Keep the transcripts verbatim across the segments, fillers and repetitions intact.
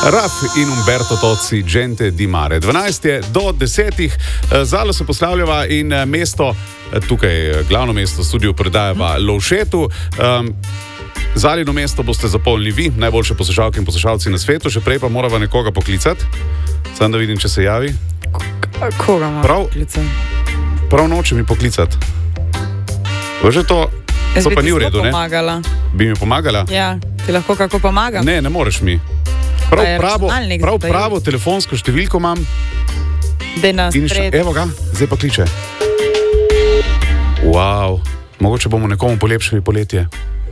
Raf in Umberto Tozzi, Gente di Mare. dvanajst je do desetih, zalo se poslavljava in mesto, tukaj glavno mesto, studio predajava hmm. Lovšetu. Um, Zalino mesto boste zapolnili vi, najboljše poslušalke in poslušalci na svetu, še prej pa morava nekoga poklicati. Sam da vidim, če se javi. Koga moramo poklicati? Prav noče mi poklicati. Veš, to, to pa ni v redu, ne? Pomagala. Bi mi pomagala? Ja, ti lahko kako pomagam? Ne, ne moreš mi. Prav pravo, prav pravo telefonsko številko imam. Dej nas pred. Evo ga, zdaj pa kliče. Wow, mogoče bomo nekomu polepšali poletje.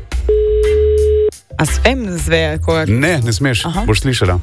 A svem zve koga? Ne, ne smeš, Aha. boš slišala.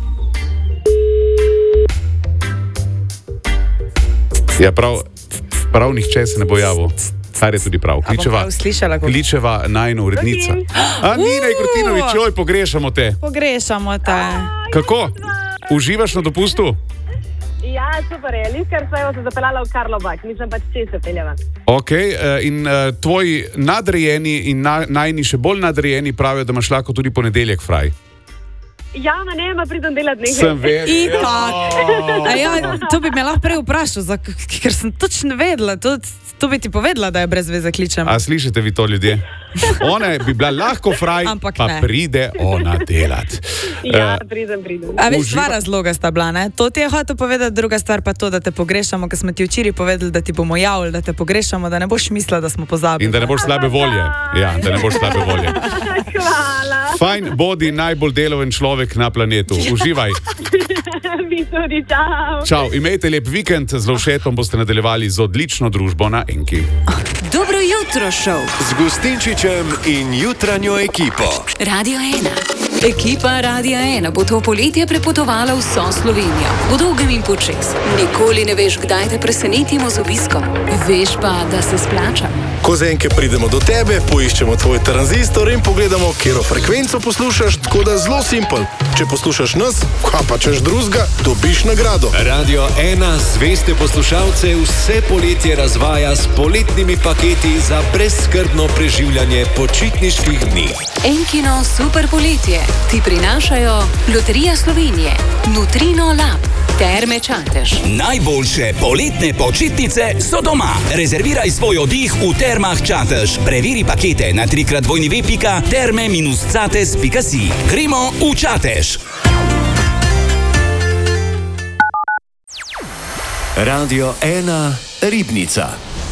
Ja, prav, prav nihče se ne bo javil. Kar je tudi prav. Kličeva, slišala, kličeva najna urednica. A, Nina Krutinović, oj, pogrešamo te. Pogrešamo te. Kako? Uživaš na dopustu? Ja, super je. Liskar sem se zapeljala v Karlobag, nisem pač čez se peljala. Ok, in uh, tvoji nadrejeni in na, najni še bolj nadrejeni pravijo, da imaš lahko tudi ponedeljek fraj. Ja, ma ne, ma pridem delati nekaj. Sem vedel. Ipak. Ja, to bi me lahko prej vprašal, za, ker sem točno vedela. To, to bi ti povedala, da je brez veze kličem. A slišite vi to, ljudje? Ona bi bila lahko fraj, Ampak pa ne. pride ona delat. Ja, pridem, pridem. A veš, dva razloga sta bila, ne? To ti je hotel povedati, druga stvar pa to, da te pogrešamo, ker smo ti včeraj povedali, da ti bomo javili, da te pogrešamo, da ne boš mislila, da smo pozabili. In da ne boš slabe volje. Ja, da ne boš slabe volje. Hvala. Fajn, bodi najbolj deloven človek na planetu. Uživaj. Vi tudi, čau. Čau, imejte lep vikend, z Lovšetom boste nadaljevali z odlično družbo na Enki. Dobro jutro, šov. Z Gustinčičem in jutranjo ekipo. Radio ena. Ekipa Radia ena bo to poletje prepotovala vso Slovenijo. Po dolgem in počes. Nikoli ne veš, kdaj te presenetimo z obiskom. Veš pa, da se splača. Ko z Enke pridemo do tebe, poiščemo tvoj tranzistor in pogledamo, katero frekvenco poslušaš, tako da zelo simpel. Če poslušaš nas, kaj pa češ drugega, dobiš nagrado. Radio ena zveste poslušalce vse poletje razvaja s poletnimi paketi za brezskrbno preživljanje počitniških dni. Enkino super poletje ti prinašajo Loterija Slovenije, Nutrino Lab, Terme Čatež. Najboljše poletne počitnice so doma. Rezerviraj svoj oddih v Termah Čatež. Preveri pakete na trikrat dvojni pika terme cates pika si. Gremo v Čatež. Radio ena Ribnica.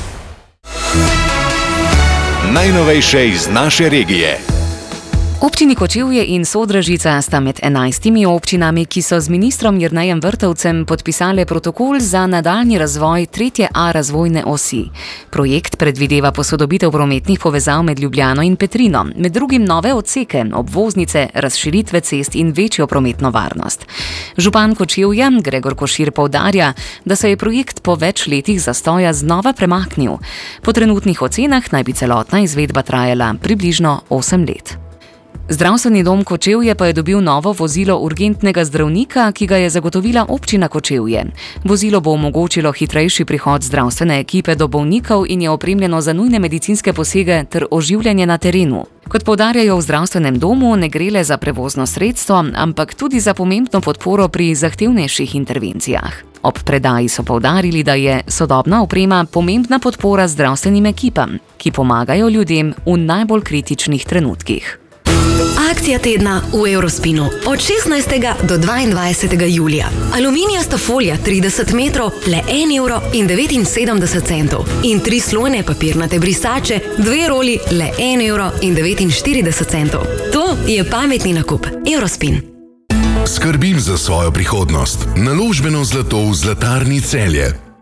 Najnovejše iz naše regije. Občini Kočevje in Sodražica sta med enajstimi občinami, ki so z ministrom Jernejem Vrtovcem podpisale protokol za nadaljnji razvoj tretje A razvojne osi. Projekt predvideva posodobitev prometnih povezav med Ljubljano in Petrino, med drugim nove odseke, obvoznice, razširitve cest in večjo prometno varnost. Župan Kočevja Gregor Košir poudarja, da se je projekt po več letih zastoja znova premaknil. Po trenutnih ocenah naj bi celotna izvedba trajala približno osem let. Zdravstveni dom Kočevje pa je dobil novo vozilo urgentnega zdravnika, ki ga je zagotovila občina Kočevje. Vozilo bo omogočilo hitrejši prihod zdravstvene ekipe do bolnikov in je opremljeno za nujne medicinske posege ter oživljanje na terenu. Kot poudarjajo v zdravstvenem domu, ne gre le za prevozno sredstvo, ampak tudi za pomembno podporo pri zahtevnejših intervencijah. Ob predaji so poudarili, da je sodobna oprema pomembna podpora zdravstvenim ekipam, ki pomagajo ljudem v najbolj kritičnih trenutkih. Akcija tedna v Eurospinu od šestnajstega do dvaindvajsetega julija. Aluminijasta folija trideset metrov, le en evro in devetinsedemdeset centov. In tri slojne papirnate brisače, dve roli, le en evro in devetinštirideset centov. To je pametni nakup. Eurospin. Skrbim za svojo prihodnost. Naložbeno zlato v Zlatarni Celje.